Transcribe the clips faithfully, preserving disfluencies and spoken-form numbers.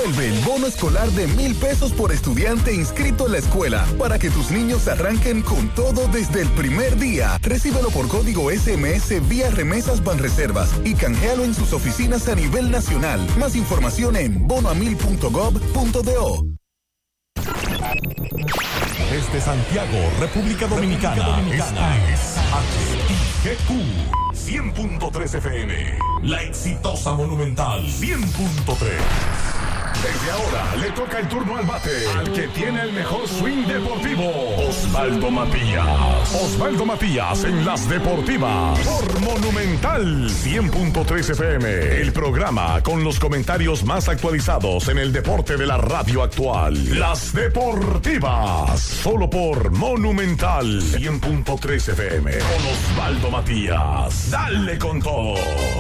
Vuelve el bono escolar de mil pesos por estudiante inscrito en la escuela para que tus niños arranquen con todo desde el primer día. Recíbelo por código S M S vía Remesas Banreservas y canjealo en sus oficinas a nivel nacional. Más información en bono a mil punto gov punto do. Desde Santiago, República Dominicana, Dominicana. Esta es H I G Q cien punto tres F M. La exitosa Monumental cien punto tres. Desde ahora le toca el turno al bate al que tiene el mejor swing deportivo, Osvaldo Matías. Osvaldo Matías en las deportivas por Monumental cien punto tres F M. El programa con los comentarios más actualizados en el deporte de la radio actual. Las deportivas solo por Monumental cien punto tres F M. Con Osvaldo Matías. Dale con todo.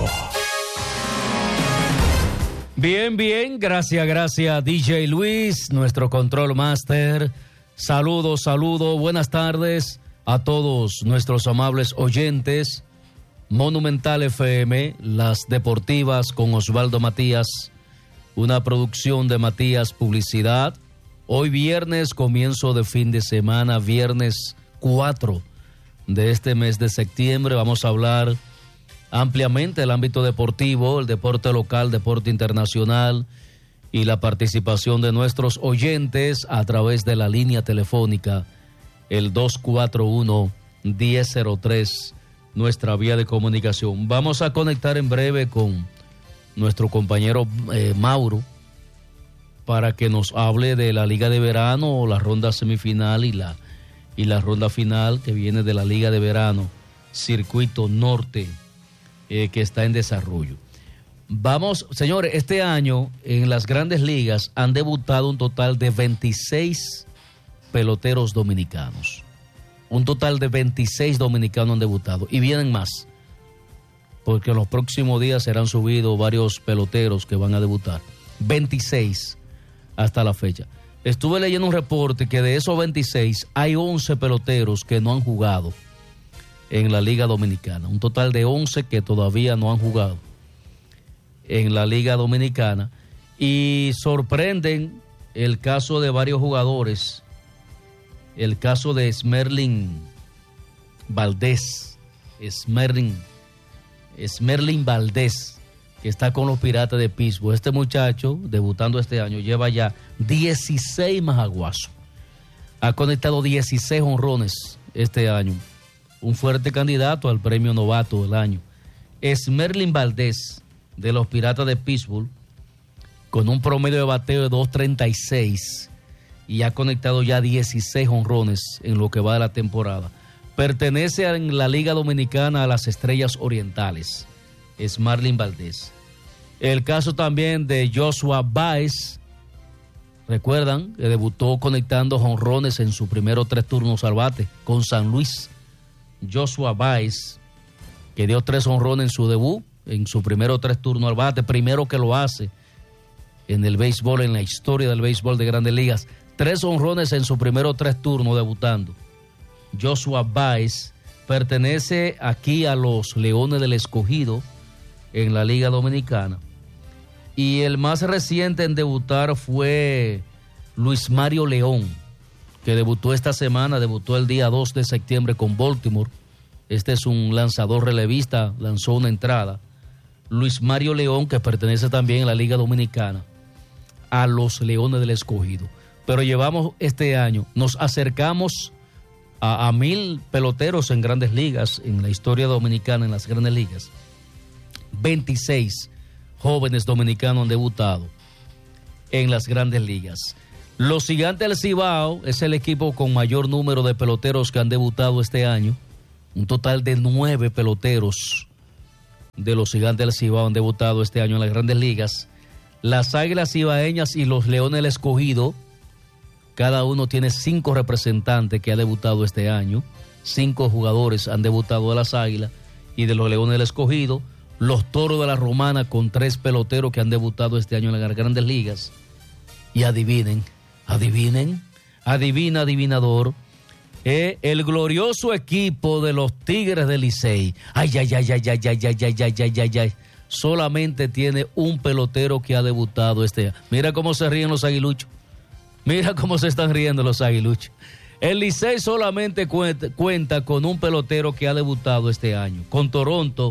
Bien, bien, gracias, gracias D J Luis, nuestro control master. Saludos, saludos, buenas tardes a todos nuestros amables oyentes. Monumental F M, las deportivas con Osvaldo Matías, una producción de Matías Publicidad. Hoy viernes, comienzo de fin de semana, viernes cuatro de este mes de septiembre, vamos a hablar ampliamente el ámbito deportivo, el deporte local, deporte internacional y la participación de nuestros oyentes a través de la línea telefónica, el dos cuatro uno, uno cero cero tres, nuestra vía de comunicación. Vamos a conectar en breve con nuestro compañero eh, Mauro para que nos hable de la Liga de Verano, la ronda semifinal y la, y la ronda final que viene de la Liga de Verano, Circuito Norte. Eh, que está en desarrollo. Vamos, señores, este año en las grandes ligas han debutado un total de veintiséis peloteros dominicanos. Un total de veintiséis dominicanos han debutado y vienen más, porque en los próximos días serán subidos varios peloteros que van a debutar. veintiséis hasta la fecha. Estuve leyendo un reporte que de esos veintiséis hay once peloteros que no han jugado en la Liga Dominicana, un total de once que todavía no han jugado en la Liga Dominicana, y sorprenden el caso de varios jugadores, el caso de Smerling Valdés, Smerling, Smerling Valdés, que está con los Piratas de Pittsburgh. Este muchacho, debutando este año, lleva ya dieciséis majaguazos, ha conectado dieciséis jonrones este año. Un fuerte candidato al premio novato del año. Smerling Valdés, de los Piratas de Pittsburgh, con un promedio de bateo de dos treinta y seis y ha conectado ya dieciséis jonrones en lo que va de la temporada. Pertenece en la Liga Dominicana a las Estrellas Orientales, Smerling Valdés. El caso también de Joshua Baez, recuerdan que debutó conectando jonrones en sus primeros tres turnos al bate con San Luis. Joshua Baez, que dio tres jonrones en su debut, en su primero tres turnos al bate, primero que lo hace en el béisbol, en la historia del béisbol de Grandes Ligas. Tres jonrones en su primero tres turnos debutando. Joshua Baez pertenece aquí a los Leones del Escogido en la Liga Dominicana. Y el más reciente en debutar fue Luis Mario León, que debutó esta semana, debutó el día dos de septiembre con Baltimore. Este es un lanzador relevista, lanzó una entrada. Luis Mario León, que pertenece también a la Liga Dominicana, a los Leones del Escogido. Pero llevamos este año, nos acercamos a, a mil peloteros en grandes ligas, en la historia dominicana, en las grandes ligas. veintiséis jóvenes dominicanos han debutado en las grandes ligas. Los Gigantes del Cibao es el equipo con mayor número de peloteros que han debutado este año. Un total de nueve peloteros de los Gigantes del Cibao han debutado este año en las grandes ligas. Las Águilas Cibaeñas y los Leones del Escogido, cada uno tiene cinco representantes que han debutado este año. Cinco jugadores han debutado de las Águilas y de los Leones del Escogido. Los Toros de la Romana con tres peloteros que han debutado este año en las grandes ligas. Y adivinen, adivinen, adivina, adivinador, eh, el glorioso equipo de los Tigres del Licey. Ay, ay, ay, ay, ay, ay, ay, ay, ay, ay, ay, ay. solamente tiene un pelotero que ha debutado este año. Mira cómo se ríen los aguiluchos. Mira cómo se están riendo los aguiluchos. El Licey solamente cuenta, cuenta con un pelotero que ha debutado este año. Con Toronto,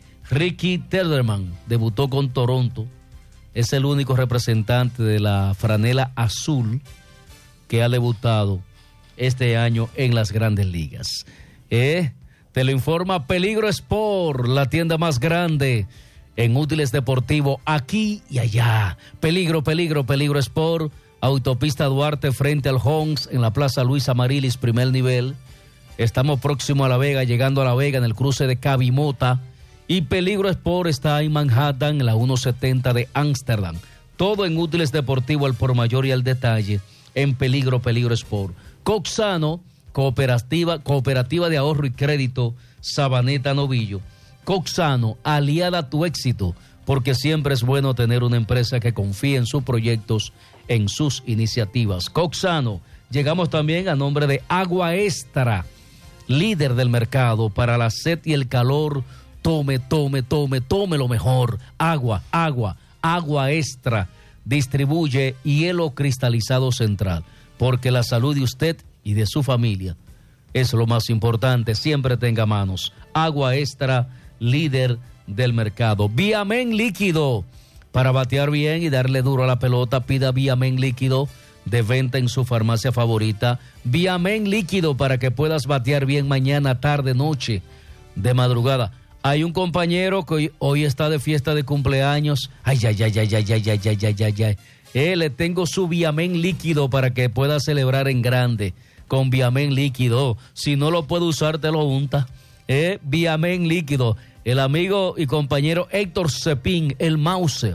Ricky Tellerman debutó con Toronto. Es el único representante de la franela azul que ha debutado este año en las Grandes Ligas. Eh, te lo informa Peligro Sport, la tienda más grande en útiles deportivos aquí y allá. Peligro, peligro, Peligro Sport. Autopista Duarte frente al Honks en la Plaza Luis Amarilis, primer nivel. Estamos próximos a La Vega, llegando a La Vega en el cruce de Cabimota. Y Peligro Sport está en Manhattan, en la ciento setenta de Ámsterdam. Todo en útiles deportivos al por mayor y al detalle en Peligro, Peligro Sport. Coxano, cooperativa, cooperativa de ahorro y crédito, Sabaneta Novillo. Coxano, aliada a tu éxito, porque siempre es bueno tener una empresa que confíe en sus proyectos, en sus iniciativas. Coxano, llegamos también a nombre de Agua Extra, líder del mercado para la sed y el calor. Tome, tome, tome, tome lo mejor. Agua, agua, Agua Extra. Distribuye hielo cristalizado Central, porque la salud de usted y de su familia es lo más importante. Siempre tenga manos. Agua Extra, líder del mercado. Viamen líquido. Para batear bien y darle duro a la pelota, pida Viamen líquido de venta en su farmacia favorita. Viamen líquido para que puedas batear bien mañana, tarde, noche, de madrugada. Hay un compañero que hoy, hoy está de fiesta de cumpleaños. Ay, ay, ay, ay, ay, ay, ay, ay, ay, ay, ay. Eh, le tengo su Viamen líquido para que pueda celebrar en grande con Viamen líquido. Si no lo puede usar, te lo unta. Eh, Viamen líquido. El amigo y compañero Héctor Cepín, el Mauser.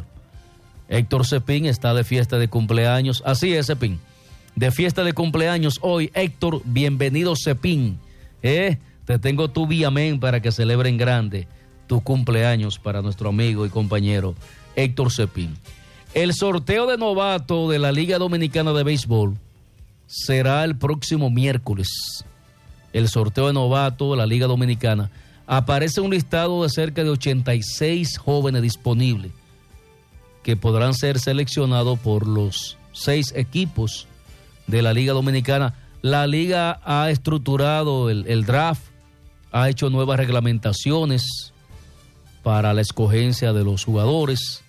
Héctor Cepín está de fiesta de cumpleaños. Así es, Cepín. De fiesta de cumpleaños hoy, Héctor. Bienvenido, Cepín. Eh, te tengo tu Viamen para que celebren grande tu cumpleaños para nuestro amigo y compañero Héctor Cepín. El sorteo de novato de la Liga Dominicana de Béisbol será el próximo miércoles. El sorteo de novato de la Liga Dominicana. Aparece un listado de cerca de ochenta y seis jóvenes disponibles que podrán ser seleccionados por los seis equipos de la Liga Dominicana. La Liga ha estructurado el, el draft, ha hecho nuevas reglamentaciones para la escogencia de los jugadores.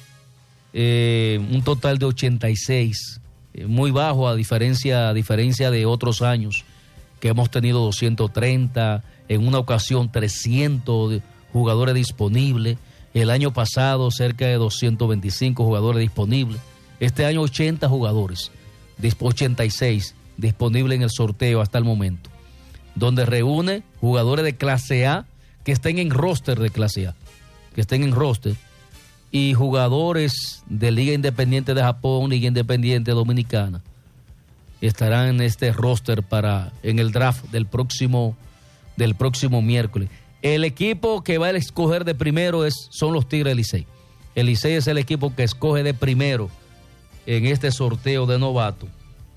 Eh, un total de ochenta y seis, eh, muy bajo a diferencia, a diferencia de otros años que hemos tenido doscientos treinta, en una ocasión trescientos jugadores disponibles. El año pasado cerca de doscientos veinticinco jugadores disponibles. Este año ochenta jugadores, ochenta y seis disponibles en el sorteo hasta el momento, donde reúne jugadores de clase A que estén en roster de clase A, que estén en roster, y jugadores de Liga Independiente de Japón, Liga Independiente Dominicana, estarán en este roster para en el draft del próximo del próximo miércoles. El equipo que va a escoger de primero es, son los Tigres del Licey. El Licey es el equipo que escoge de primero en este sorteo de novato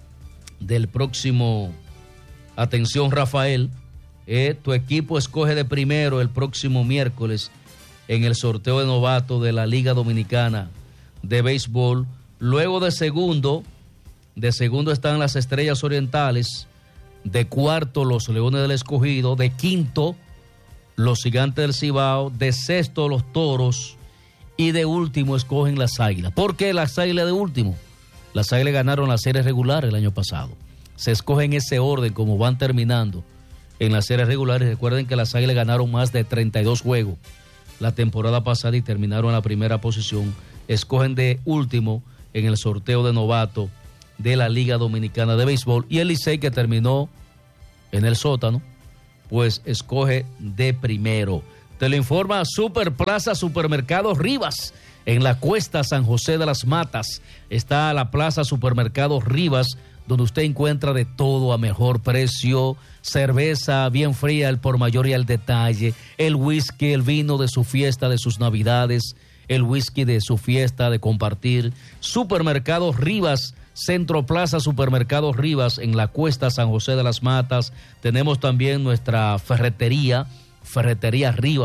del próximo. Atención, Rafael, eh, tu equipo escoge de primero el próximo miércoles en el sorteo de novato de la Liga Dominicana de Béisbol. Luego de segundo, de segundo están las Estrellas Orientales, de cuarto los Leones del Escogido, de quinto los Gigantes del Cibao, de sexto los Toros y de último escogen las Águilas. ¿Por qué las Águilas de último? Las Águilas ganaron la serie regular el año pasado. Se escoge en ese orden como van terminando en las series regulares. Recuerden que las Águilas ganaron más de treinta y dos juegos la temporada pasada y terminaron en la primera posición. Escogen de último en el sorteo de novato de la Liga Dominicana de Béisbol. Y el Licey, que terminó en el sótano, pues escoge de primero. Te lo informa Superplaza Supermercado Rivas. En la Cuesta San José de las Matas está la Plaza Supermercado Rivas, donde usted encuentra de todo a mejor precio, cerveza bien fría al por mayor y al detalle, el whisky, el vino de su fiesta, de sus navidades, el whisky de su fiesta, de compartir. Supermercado Rivas, Centro Plaza Supermercado Rivas, en la Cuesta San José de las Matas. Tenemos también nuestra ferretería, Ferretería Rivas,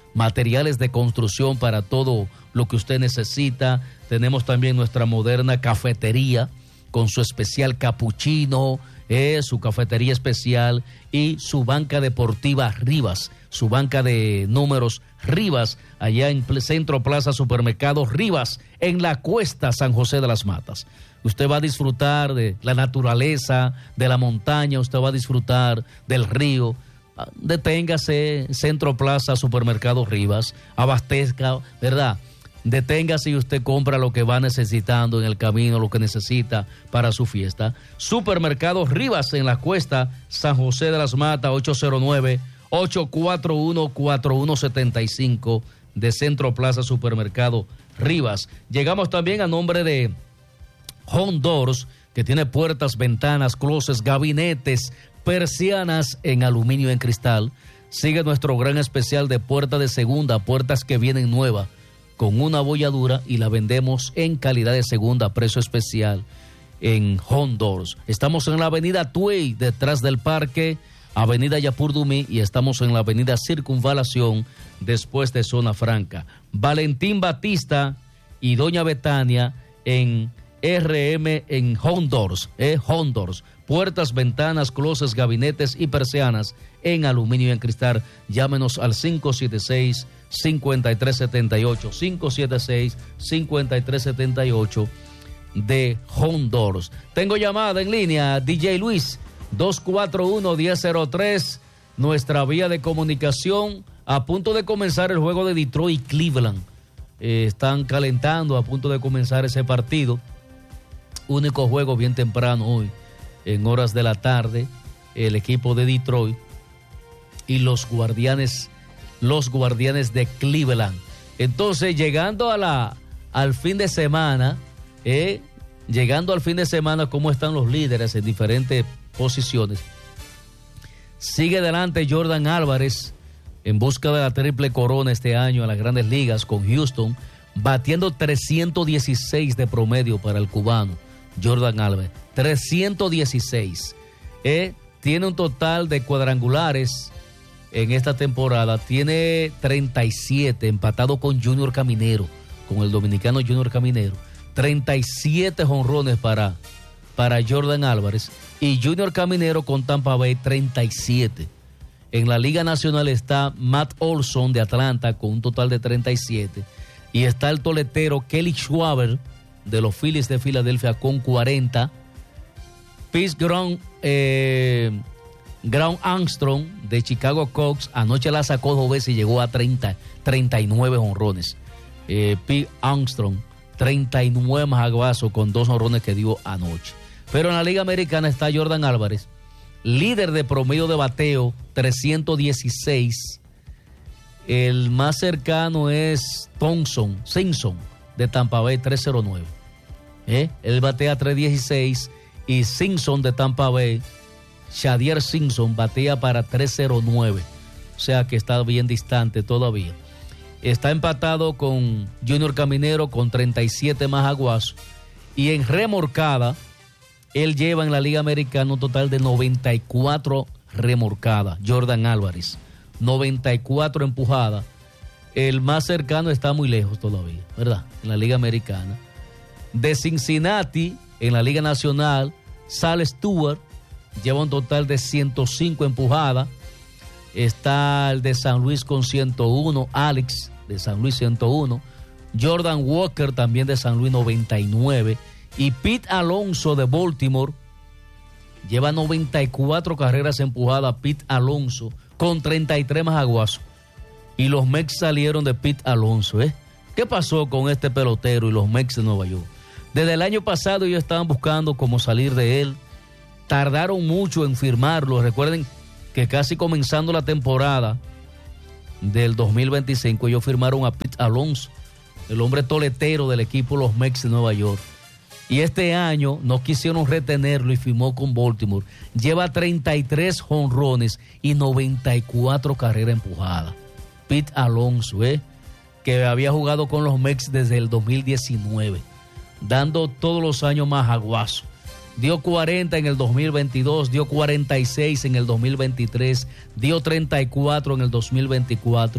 materiales de construcción para todo lo que usted necesita. Tenemos también nuestra moderna cafetería con su especial cappuccino, eh, su cafetería especial y su banca deportiva Rivas, su banca de números Rivas, allá en Centro Plaza Supermercado Rivas, en la Cuesta San José de las Matas. Usted va a disfrutar de la naturaleza, de la montaña, usted va a disfrutar del río. Deténgase, Centro Plaza Supermercado Rivas, abastezca, ¿verdad? Deténgase y usted compra lo que va necesitando en el camino, lo que necesita para su fiesta. Supermercado Rivas en la Cuesta San José de las Matas, ocho cero nueve, ocho cuatro uno, cuatro uno siete cinco de Centro Plaza Supermercado Rivas. Llegamos también a nombre de Home Doors, que tiene puertas, ventanas, closets, gabinetes, persianas en aluminio y en cristal. Sigue nuestro gran especial de puerta de segunda, puertas que vienen nuevas, con una abolladura, y la vendemos en calidad de segunda, precio especial en Home Doors. Estamos en la avenida Tuey, detrás del parque, avenida Yapur Dumí, y estamos en la avenida Circunvalación, después de Zona Franca. Valentín Batista y Doña Betania en R M en Home Doors, eh, Home Doors. Puertas, ventanas, closets, gabinetes y persianas en aluminio y en cristal. Llámenos al cinco siete seis, cinco tres siete ocho, cinco siete seis, cinco tres siete ocho de Home Doors. Tengo llamada en línea, D J Luis, dos cuatro uno, uno cero cero tres, nuestra vía de comunicación. A punto de comenzar el juego de Detroit y Cleveland. Eh, están calentando, a punto de comenzar ese partido. Único juego bien temprano hoy, en horas de la tarde, el equipo de Detroit y los guardianes, los guardianes de Cleveland. Entonces, llegando a la, al fin de semana, eh, llegando al fin de semana, ¿cómo están los líderes en diferentes posiciones? Sigue adelante Jordan Álvarez en busca de la triple corona este año en las Grandes Ligas con Houston, batiendo trescientos dieciséis de promedio para el cubano Jordan Álvarez. trescientos dieciséis. Eh, tiene un total de cuadrangulares en esta temporada. Tiene treinta y siete, empatado con Junior Caminero, con el dominicano Junior Caminero. treinta y siete jonrones para, para Jordan Álvarez. Y Junior Caminero con Tampa Bay, treinta y siete. En la Liga Nacional está Matt Olson de Atlanta con un total de treinta y siete. Y está el toletero Kelly Schwarber de los Phillies de Filadelfia con cuarenta. Pete Ground, eh, Ground Armstrong de Chicago Cubs anoche la sacó dos veces y llegó a treinta, treinta y nueve jonrones. Eh, Pete Armstrong, treinta y nueve majaguazos con dos jonrones que dio anoche. Pero en la Liga Americana está Jordan Álvarez, líder de promedio de bateo, trescientos dieciséis. El más cercano es Thompson, Simpson, de Tampa Bay, trescientos nueve. ¿Eh? Él batea trescientos dieciséis y Simpson de Tampa Bay, Shadier Simpson, batea para trescientos nueve. O sea que está bien distante todavía. Está empatado con Junior Caminero con treinta y siete más aguazos. Y en remorcada, él lleva en la Liga Americana un total de noventa y cuatro remorcadas. Jordan Álvarez, noventa y cuatro empujadas. El más cercano está muy lejos todavía, ¿verdad? En la Liga Americana. De Cincinnati, en la Liga Nacional, Sal Stewart lleva un total de ciento cinco empujadas. Está el de San Luis con ciento uno, Alex de San Luis ciento uno. Jordan Walker también de San Luis noventa y nueve. Y Pete Alonso de Baltimore lleva noventa y cuatro carreras empujadas. Pete Alonso con treinta y tres más aguazos. Y los Mets salieron de Pete Alonso, ¿eh? ¿Qué pasó con este pelotero y los Mets de Nueva York? Desde el año pasado ellos estaban buscando cómo salir de él. Tardaron mucho en firmarlo. Recuerden que casi comenzando la temporada del dos mil veinticinco ellos firmaron a Pete Alonso, el hombre toletero del equipo los Mets de Nueva York. Y este año no quisieron retenerlo y firmó con Baltimore. Lleva treinta y tres jonrones y noventa y cuatro carreras empujadas. Pete Alonso, ¿eh? que había jugado con los Mets desde el dos mil diecinueve, dando todos los años más aguazo. Dio cuarenta en el dos mil veintidós, dio cuarenta y seis en el dos mil veintitrés, dio treinta y cuatro en el dos mil veinticuatro.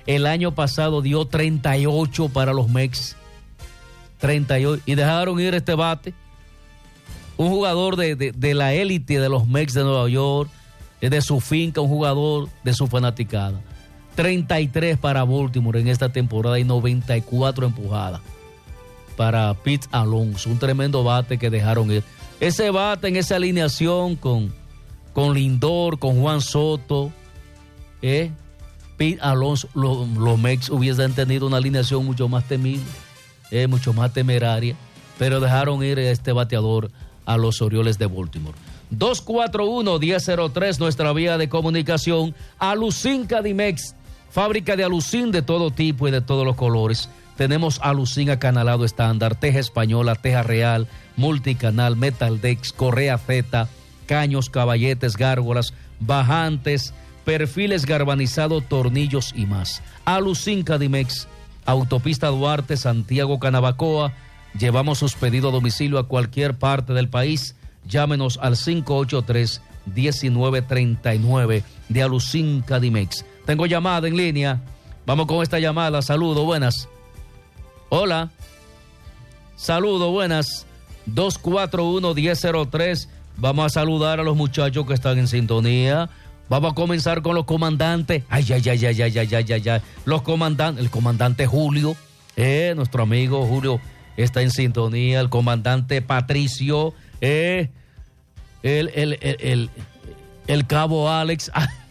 El año pasado dio treinta y ocho para los Mex. treinta y ocho. Y dejaron ir este bate. Un jugador de, de, de la élite de los Mex de Nueva York, de su finca, un jugador de su fanaticada. treinta y tres para Baltimore en esta temporada y noventa y cuatro empujadas para Pete Alonso. Un tremendo bate que dejaron ir. Ese bate en esa alineación con, con Lindor, con Juan Soto, eh, Pete Alonso, lo, los Mex hubiesen tenido una alineación mucho más temible, eh, mucho más temeraria, pero dejaron ir a este bateador a los Orioles de Baltimore. dos cuatro uno, uno cero cero tres, nuestra vía de comunicación. Alucin Cadimex, fábrica de alucin de todo tipo y de todos los colores. Tenemos alucin acanalado estándar, teja española, teja real, multicanal, metaldex, correa Z, caños, caballetes, gárgolas, bajantes, perfiles galvanizados, tornillos y más. Alucin Cadimex, autopista Duarte, Santiago, Canabacoa. Llevamos sus pedidos a domicilio a cualquier parte del país. Llámenos al cinco ocho tres, uno nueve tres nueve de Alucin Cadimex. Tengo llamada en línea. Vamos con esta llamada. Saludos, buenas. Hola. Saludos, buenas. dos cuatro uno, uno cero cero tres. Vamos a saludar a los muchachos que están en sintonía. Vamos a comenzar con los comandantes. Ay, ay, ay, ay, ay, ay, ay, ay, ay. Los comandantes, el comandante Julio, eh, nuestro amigo Julio está en sintonía. El comandante Patricio, eh, el, el, el, el, el cabo Alex.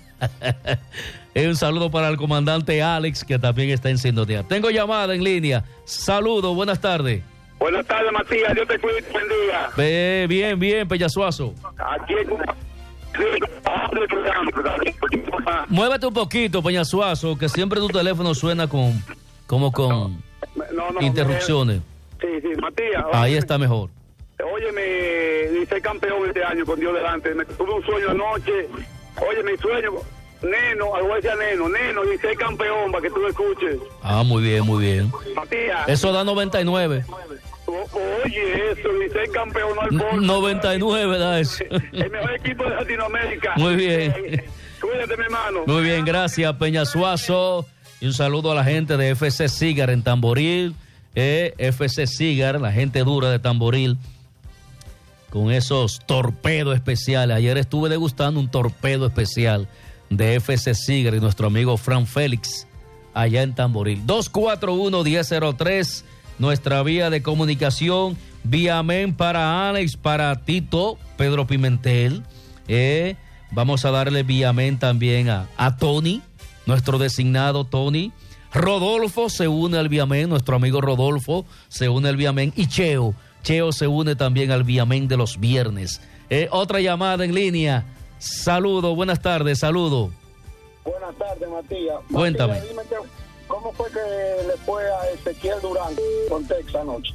Un saludo para el comandante Alex, que también está en sintonía. Tengo llamada en línea. Saludos, buenas tardes. Buenas tardes, Matías. Yo te cuido y te bendiga. Be, bien, bien, Peñasuazo. Aquí en... Muévete un poquito, Peñasuazo, que siempre tu teléfono suena con como con no, no, interrupciones. Sí, sí, Matías. Ahí está mejor. Oye, me hice campeón este año con Dios delante. Me tuve un sueño anoche. Oye, mi sueño, Neno, algo decía Neno, Neno, dice campeón para que tú lo escuches. Ah, muy bien, muy bien. Matías. Eso da noventa y nueve. Oye, eso, dice campeón al gol. noventa y nueve da eso. El mejor equipo de Latinoamérica. Muy bien. Cuídate, mi hermano. Muy bien, gracias, Peñasuazo. Y un saludo a la gente de F C Cigar en Tamboril. Eh, F C Cigar, la gente dura de Tamboril, con esos torpedos especiales. Ayer estuve degustando un torpedo especial de F C Cigar y nuestro amigo Fran Félix allá en Tamboril. dos cuatro uno, uno cero cero tres, nuestra vía de comunicación. Viamen para Alex, para Tito, Pedro Pimentel. Eh, vamos a darle Viamen también a, a Tony, nuestro designado Tony. Rodolfo se une al Viamen, nuestro amigo Rodolfo se une al Viamen. Y Cheo, Cheo se une también al Viamen de los viernes. Eh, otra llamada en línea. Saludo, buenas tardes, saludo. Buenas tardes, Matías. Cuéntame. Matías, dime que, ¿cómo fue que le fue a Ezequiel Durán con Texas anoche?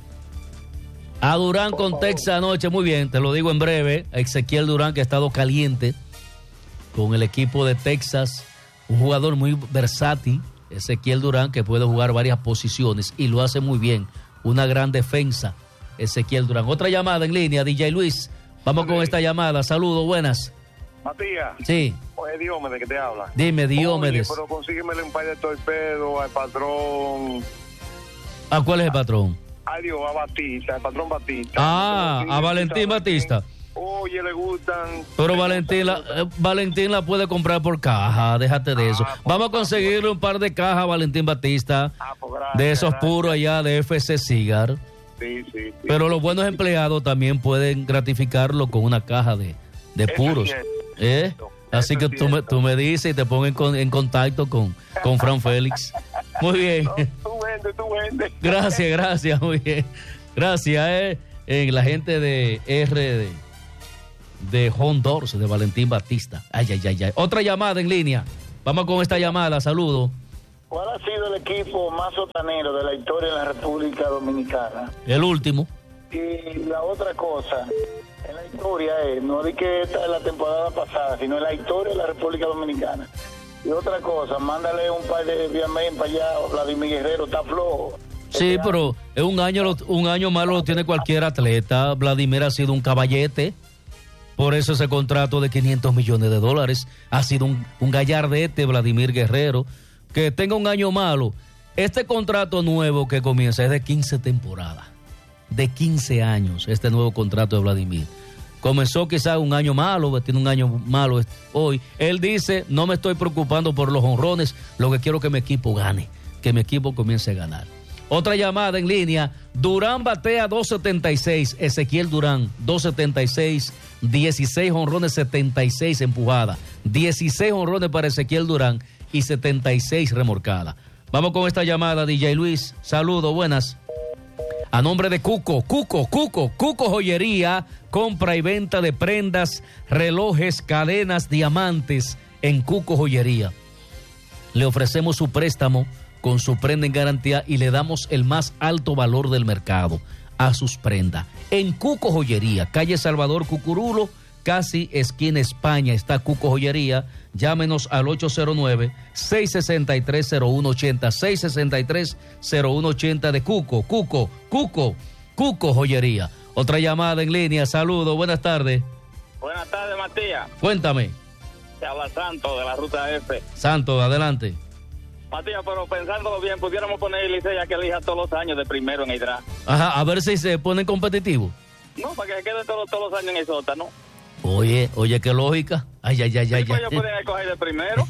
A Durán con favor. Texas anoche, muy bien, te lo digo en breve. Ezequiel Durán, que ha estado caliente con el equipo de Texas, un jugador muy versátil. Ezequiel Durán, que puede jugar varias posiciones y lo hace muy bien. Una gran defensa, Ezequiel Durán. Otra llamada en línea, D J Luis. Vamos sí. con esta llamada. Saludos, buenas. Matías. Sí. Oye, Diomedes, que te habla. Dime, Diomedes. Oye, pero consígueme el empate de torpedo, al patrón. ¿A cuál es el patrón? Ay, Dios, a Batista, el patrón Batista. Ah, a Valentín Batista. Oye, le gustan. Pero Valentín la, eh, Valentín la puede comprar por caja, déjate de eso. Ah, Vamos a conseguirle un par de cajas a Valentín Batista, ah, pues gracias, de esos gracias. puros allá de F C Cigar. Sí, sí, sí. Pero los buenos empleados también pueden gratificarlo con una caja de, de puros. ¿Eh? Así que tú me, tú me dices y te ponen en, en contacto con, con Fran Félix. Muy bien. No, tú vendes, tú vendes. Gracias, gracias, muy bien. Gracias, eh, eh, la gente de R de, de Honduras, de Valentín Batista. Ay, ay, ay, ay. Otra llamada en línea. Vamos con esta llamada, saludo. ¿Cuál ha sido el equipo más sotanero de la historia de la República Dominicana? El último. Y la otra cosa, en la historia es, no di que esta es la temporada pasada, sino en la historia de la República Dominicana. Y otra cosa, mándale un par de Viamen para allá, Vladimir Guerrero está flojo. Sí, este pero es un año, un año malo lo tiene cualquier atleta. Vladimir ha sido un caballete, por eso ese contrato de quinientos millones de dólares ha sido un, un gallardete, Vladimir Guerrero. que tenga un año malo. Este contrato nuevo que comienza es de quince temporadas, de quince años, este nuevo contrato de Vladimir. Comenzó quizás un año malo, tiene un año malo hoy. Él dice, no me estoy preocupando por los jonrones, lo que quiero es que mi equipo gane, que mi equipo comience a ganar. Otra llamada en línea, Durán batea dos setenta y seis, Ezequiel Durán, dos setenta y seis, dieciséis jonrones, setenta y seis empujadas, dieciséis jonrones para Ezequiel Durán y setenta y seis remorcadas. Vamos con esta llamada, D J Luis. Saludos, buenas. A nombre de Cuco, Cuco, Cuco, Cuco Joyería, compra y venta de prendas, relojes, cadenas, diamantes en Cuco Joyería. Le ofrecemos su préstamo con su prenda en garantía y le damos el más alto valor del mercado a sus prendas. En Cuco Joyería, calle Salvador Cucurulo, casi esquina España, está Cuco Joyería. Llámenos al ocho cero nueve, seis seis tres, cero uno ocho cero, seis seis tres, cero uno ocho cero de Cuco, Cuco, Cuco, Cuco Joyería. Otra llamada en línea, saludos, buenas tardes. Buenas tardes, Matías. Cuéntame. Te habla Santo de la Ruta F. Santo, adelante. Matías, pero pensándolo bien, pudiéramos poner el Licey que elija todos los años de primero en el draft. Ajá, a ver si se pone competitivo. No, para que se quede todos, todos los años en el sótano. Oye, oye, qué lógica. Ay, ay, ay, sí, ay. Pues ay. ellos pueden escoger de primero.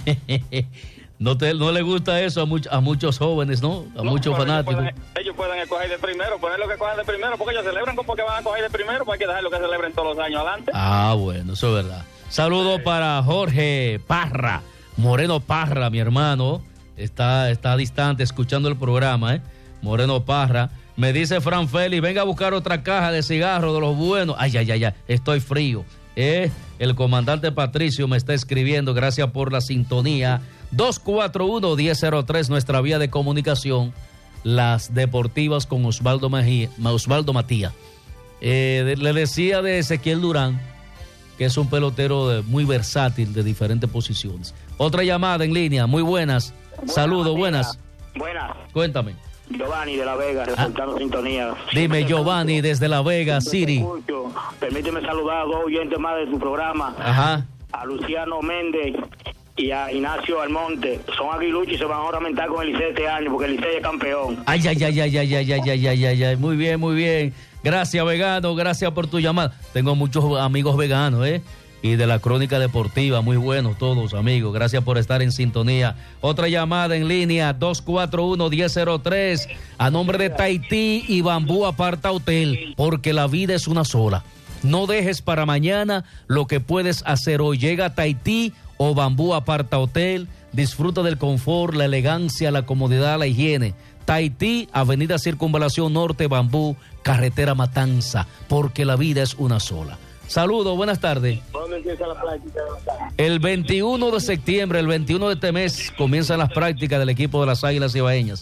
no, te, no le gusta eso a, much, a muchos jóvenes, ¿no? A no, muchos fanáticos. Ellos pueden, ellos pueden escoger de primero, poner lo que cojan de primero, porque ellos celebran como que van a coger de primero, pues hay que dejarlo que celebren todos los años adelante. Ah, bueno, eso es verdad. Saludos sí. para Jorge Parra, Moreno Parra, mi hermano. Está, está distante escuchando el programa, ¿eh? Moreno Parra. Me dice Fran Félix, venga a buscar otra caja de cigarros de los buenos. Ay, ay, ay, ay, estoy frío. Eh, el comandante Patricio me está escribiendo, gracias por la sintonía. dos cuatro uno, uno cero cero tres, nuestra vía de comunicación. Las deportivas con Osvaldo, Mejía, Osvaldo Matías. Eh, le decía de Ezequiel Durán, que es un pelotero de, muy versátil de diferentes posiciones. Otra llamada en línea, muy buenas. buenas Saludos, buenas. Buenas. Cuéntame. Giovanni de La Vega, reportando ah. sintonía. Dime, Giovanni, desde La Vega, City. Permíteme saludar a dos oyentes más de su programa. Ajá. A Luciano Méndez y a Ignacio Almonte. Son aguiluchos y se van a ornamentar con el Licey este año, porque el Licey es campeón. Ay, ay, ay, ay, ay, ay, ay, ay, ay, ay, ay. Muy bien, muy bien. Gracias, vegano, gracias por tu llamada. Tengo muchos amigos veganos, ¿eh? Y de la Crónica Deportiva, muy buenos todos, amigos. Gracias por estar en sintonía. Otra llamada en línea, dos cuatro uno, uno cero cero tres, a nombre de Tahití y Bambú Aparta Hotel, porque la vida es una sola. No dejes para mañana lo que puedes hacer hoy. Llega a Tahití o Bambú Aparta Hotel, disfruta del confort, la elegancia, la comodidad, la higiene. Tahití, Avenida Circunvalación Norte, Bambú, Carretera Matanza, porque la vida es una sola. Saludos, buenas tardes. ¿Dónde empieza la práctica? El veintiuno de septiembre, el veintiuno de este mes, comienzan las prácticas del equipo de las Águilas Ibaeñas.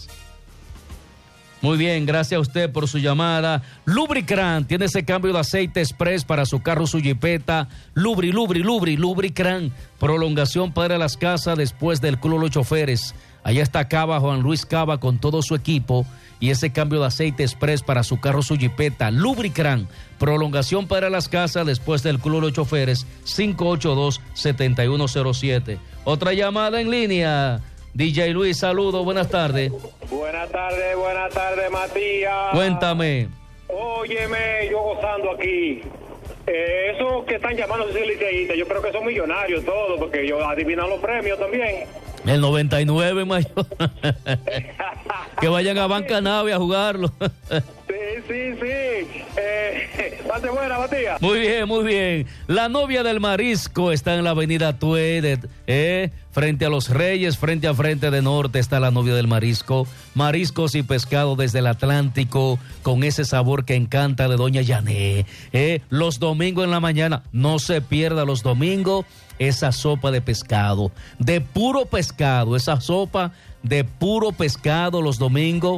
Muy bien, gracias a usted por su llamada. Lubricran tiene ese cambio de aceite express para su carro, su jipeta. Lubri, Lubri, Lubri, Lubricran. Prolongación para las casas después del Club Los Choferes. Allá está Cava, Juan Luis Cava con todo su equipo. Y ese cambio de aceite express para su carro, su jipeta. Lubricran. Prolongación para las casas después del Club Los Choferes. cinco ocho dos, siete uno cero siete. Otra llamada en línea. D J Luis, saludos, buenas tardes. Buenas tardes, buenas tardes, Matías. Cuéntame. Óyeme, yo gozando aquí. Eh, esos que están llamando a liceístas, yo creo que son millonarios todos, porque ellos adivinan los premios también. El noventa y nueve, mayor. Que vayan a Banca Nave a jugarlo. Sí, sí, sí. Eh, pase buena, Matías. Muy bien, muy bien. La novia del marisco está en la avenida Tué, eh, frente a los Reyes, frente a frente de Norte está la novia del marisco. Mariscos y pescado desde el Atlántico, con ese sabor que encanta de Doña Yané. Eh, los domingos en la mañana, no se pierda los domingos esa sopa de pescado, de puro pescado, esa sopa de puro pescado los domingos.